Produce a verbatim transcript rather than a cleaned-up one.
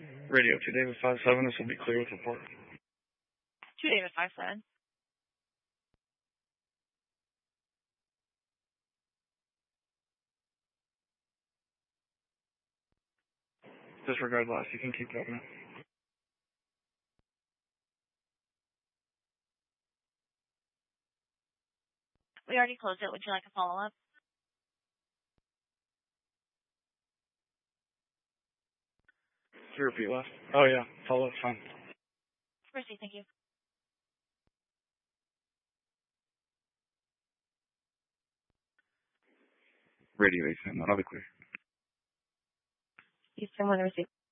Radio two David five seven, this will be clear with report. two David five seven. Disregard last, you can keep going. We already closed it. Would you like a follow-up? Can you repeat last? Oh yeah, follow-up's fine. Proceed, thank you. Radio eight seven, that'll be clear. Eastern one, receive.